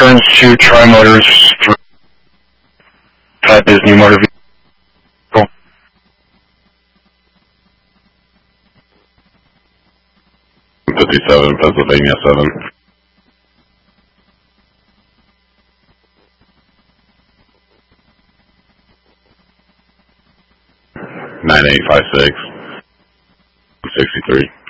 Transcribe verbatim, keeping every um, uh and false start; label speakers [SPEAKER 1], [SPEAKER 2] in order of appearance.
[SPEAKER 1] returns to Tri-Motors for type is new motor vehicle.
[SPEAKER 2] fifty-seven, Pennsylvania seven. nine eight five six, sixty-three.